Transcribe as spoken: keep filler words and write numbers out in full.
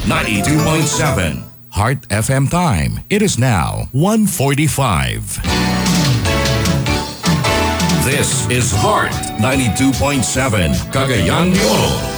ninety-two point seven. Heart F M time. It is now one forty-five. This is Heart ninety-two point seven, Cagayan de Oro.